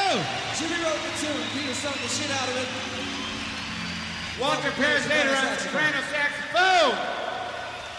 Jimmy wrote the tune. Peter sung the shit out of it. Walter appears later on Soprano